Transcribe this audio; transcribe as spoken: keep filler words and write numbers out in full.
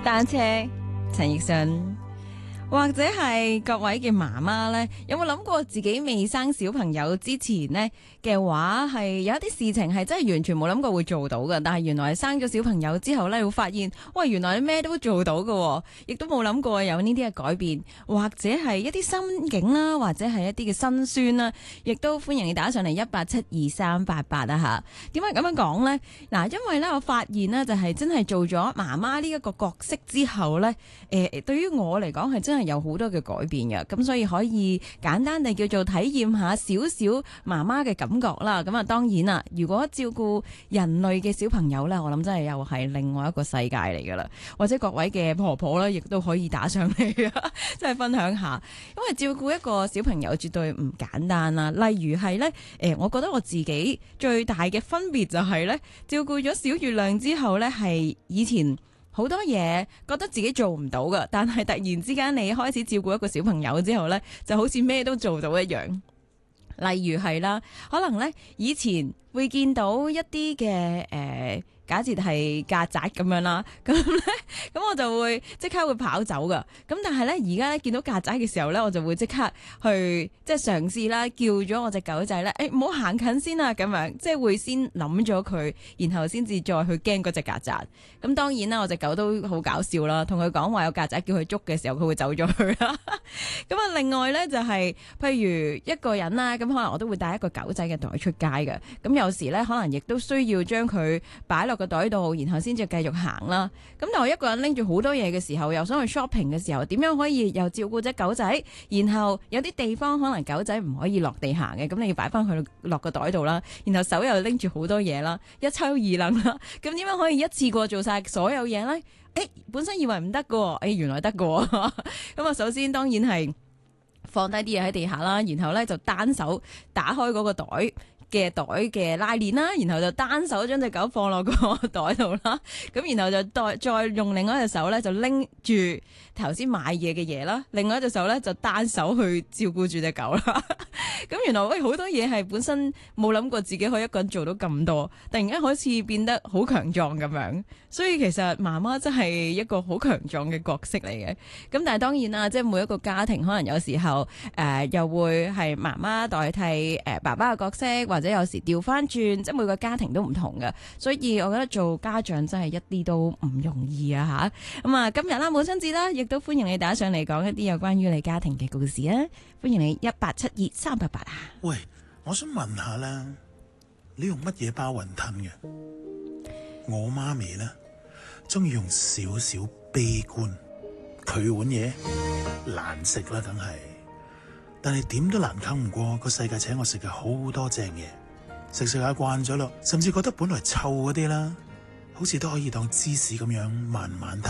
單車，陳奕迅。或者係各位嘅媽媽呢，有冇諗過自己未生小朋友之前呢嘅話，係有一啲事情係真係完全冇諗過會做到嘅，但係原來生咗小朋友之後呢，會發現，喂，原來你咩都做到嘅，亦都冇諗過有呢啲嘅改變，或者係一啲心境啦，或者係一啲嘅辛酸啦，亦都歡迎你打上嚟一八七二三八八啊吓。點解咁樣講呢？嗱，因為呢，我發現呢，就係真係做咗媽媽呢一個角色之後呢，誒、呃，對於我嚟講係真係有好多嘅改變嘅，咁所以可以簡單地叫做體驗下少少媽媽嘅感覺啦。咁啊，當然啦，如果照顧人類嘅小朋友呢，我諗真係又係另外一個世界嚟噶啦。或者各位嘅婆婆呢，亦都可以打上嚟啊，即係分享下。因為照顧一個小朋友絕對唔簡單啦。例如係呢，誒，我覺得我自己最大嘅分別就係呢，照顧咗小月亮之後呢，係以前好多嘢覺得自己做唔到㗎，但係突然之間你開始照顧一個小朋友之後呢，就好似咩都做到一樣。例如係啦，可能呢以前會見到一啲嘅誒，假設係曱甴咁樣啦，咁咧咁我就會即刻會跑走噶。咁但係咧而家咧見到曱甴嘅時候咧，我就會即刻去即係嘗試啦，叫咗我隻狗仔咧，誒，唔好行近先啊，咁樣即係會先諗咗佢，然後先至再去驚嗰隻曱甴。咁當然啦，我隻狗都好搞笑啦，同佢講話有曱甴叫佢捉嘅時候，佢會走咗去啦。咁啊，另外咧就係、是、譬如一個人啦，咁可能我都會帶一個狗仔嘅袋出街嘅。咁有時咧可能亦都需要將佢擺落個袋度，然後先至繼續行啦。咁但我一個人拎住好多嘢嘅時候，又想去 shopping 嘅時候，點樣可以又照顧隻狗仔？然後有啲地方可能狗仔唔可以落地行嘅，咁你要擺翻佢落個袋度啦。然後手又拎住好多嘢啦，一抽二掕啦。咁點樣可以一次過做晒所有嘢呢？誒，本身以為唔得㗎，誒，原來得㗎。咁啊，首先當然係放低啲嘢喺地下啦，然後咧就單手打開嗰個袋嘅袋嘅拉鏈啦，然後就單手將隻狗放落個袋度啦，咁然後就再再用另外一隻手咧就拎住頭先買嘢嘅嘢啦，另外一隻手咧就單手去照顧住隻狗啦。咁原來喂好多嘢係本身冇諗過自己可以一個人做到咁多，突然間好似變得好強壯咁樣，所以其實媽媽真係一個好強壯嘅角色嚟嘅。咁但係當然啦，即係每一個家庭可能有時候誒、呃、又會係媽媽代替誒、呃、爸爸嘅角色，或者有時調翻轉，即係每個家庭都唔同嘅，所以我覺得做家長真係一啲都唔容易啊吓。咁啊，今日啦母親節啦，亦都歡迎你打上嚟講一啲有關於你家庭嘅故事啊！歡迎你一八七二三八八啊！ 喂，我想問下啦，你用乜嘢包雲吞嘅？我媽咪呢，中意用少少悲觀，佢碗嘢難食啦，梗係，但係點都難啃唔過個世界請我食嘅好多正嘢，食食下慣咗咯，甚至覺得本來臭嗰啲啦，好似都可以當芝士咁樣慢慢吞。